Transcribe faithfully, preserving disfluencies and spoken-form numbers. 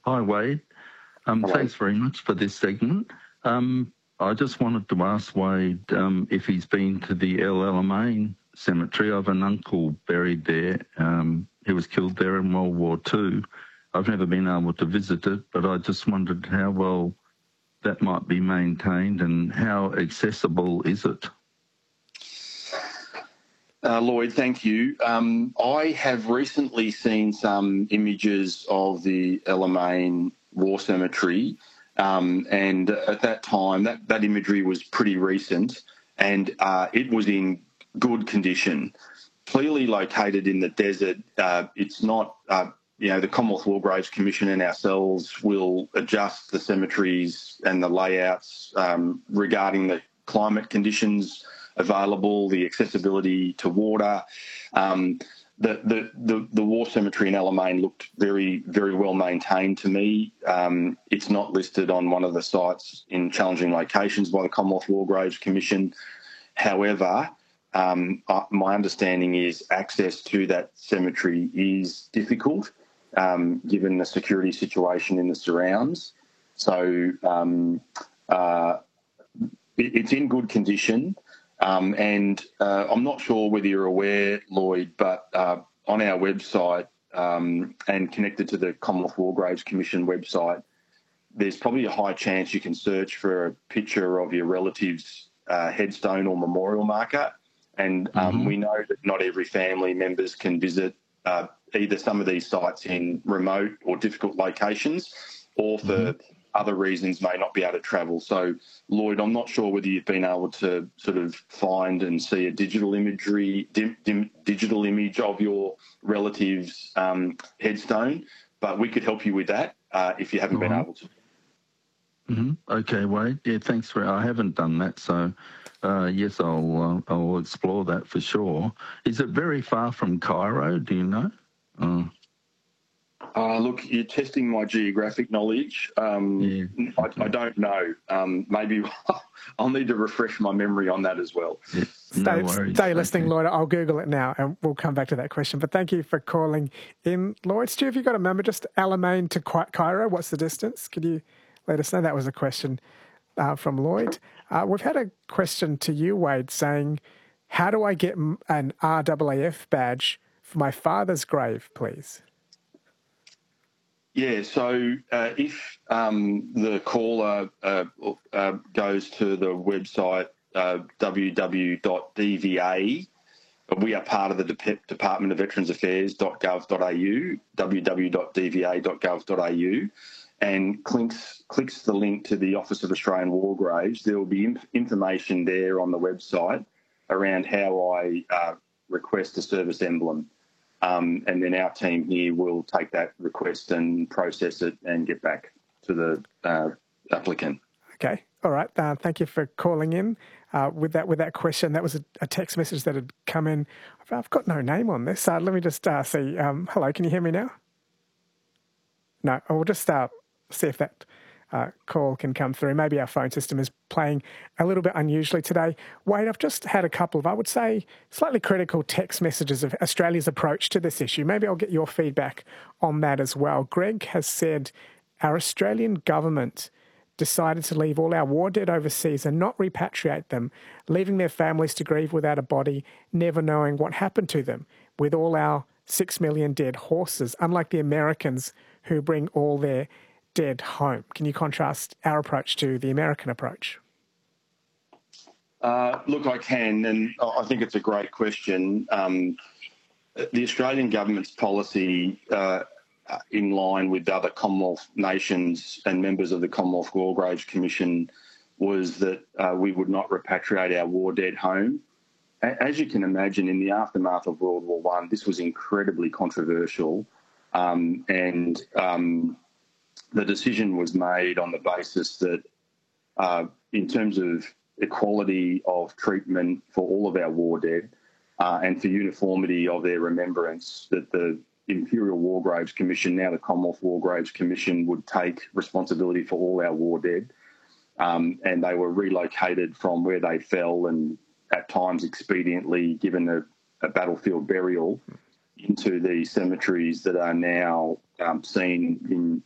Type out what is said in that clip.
Hi, Wade. Um, Hello. thanks very much for this segment. Um, I just wanted to ask Wade um, if he's been to the El Alamein Cemetery. I have an uncle buried there. Um, he was killed there in World War Two. I've never been able to visit it, but I just wondered how well that might be maintained and how accessible is it? Uh, Lloyd, thank you. Um, I have recently seen some images of the El Alamein War Cemetery, um, and at that time, that, that imagery was pretty recent, and uh, it was in good condition. Clearly located in the desert, uh, it's not, uh, you know, the Commonwealth War Graves Commission and ourselves will adjust the cemeteries and the layouts um, regarding the climate conditions available, the accessibility to water. Um, the, the, the, the war cemetery in El Alamein looked very, very well maintained to me. Um, it's not listed on one of the sites in challenging locations by the Commonwealth War Graves Commission. However, um, uh, my understanding is access to that cemetery is difficult um, given the security situation in the surrounds. So um, uh, it, it's in good condition. Um, and uh, I'm not sure whether you're aware, Lloyd, but uh, on our website um, and connected to the Commonwealth War Graves Commission website, there's probably a high chance you can search for a picture of your relative's uh, headstone or memorial marker. And um, mm-hmm. we know that not every family members can visit uh, either some of these sites in remote or difficult locations, or for mm-hmm. other reasons may not be able to travel. So, Lloyd, I'm not sure whether you've been able to sort of find and see a digital imagery, dim, dim, digital image of your relative's um, headstone, but we could help you with that uh, if you haven't mm-hmm. been able to. Mm-hmm. Okay, Wade. Yeah, thanks for. I haven't done that, so uh, yes, I'll uh, I'll explore that for sure. Is it very far from Cairo? Do you know? Uh, Uh, look, you're testing my geographic knowledge. Um, yeah. I, I don't know. Um, maybe I'll need to refresh my memory on that as well. Yeah. Stay, no worries. stay listening, okay. Lloyd. I'll Google it now and we'll come back to that question. But thank you for calling in. Lloyd, Stu, have you got a number? Just El Alamein to Cairo, what's the distance? Could you let us know? That was a question uh, from Lloyd. Uh, we've had a question to you, Wade, saying, how do I get an R A A F badge for my father's grave, please? Yeah, so uh, if um, the caller uh, uh, goes to the website uh, w w w dot d v a, we are part of the De- Department of Veterans Affairs dot gov dot a u, w w w dot d v a dot gov dot a u, and clicks, clicks the link to the Office of Australian War Graves. There will be inf- information there on the website around how I uh, request a service emblem. Um, and then our team here will take that request and process it and get back to the uh, applicant. Okay. All right. Uh, thank you for calling in uh, with that with that question. That was a, a text message that had come in. I've, I've got no name on this. Uh, let me just uh, see. Um, hello, can you hear me now? No, I will just uh, see if that uh, call can come through. Maybe our phone system is playing a little bit unusually today. Wade, I've just had a couple of, I would say, slightly critical text messages of Australia's approach to this issue. Maybe I'll get your feedback on that as well. Greg has said, our Australian government decided to leave all our war dead overseas and not repatriate them, leaving their families to grieve without a body, never knowing what happened to them, with all our six million dead horses, unlike the Americans who bring all their dead home. Can you contrast our approach to the American approach? Uh, look, I can, and I think it's a great question. Um, the Australian government's policy, uh, in line with other Commonwealth nations and members of the Commonwealth War Graves Commission, was that uh, we would not repatriate our war dead home. As you can imagine, in the aftermath of World War One, this was incredibly controversial, um, and um, the decision was made on the basis that, uh, in terms of equality of treatment for all of our war dead uh, and for uniformity of their remembrance, that the Imperial War Graves Commission, now the Commonwealth War Graves Commission, would take responsibility for all our war dead, um, and they were relocated from where they fell and at times expediently given a, a battlefield burial into the cemeteries that are now um, seen in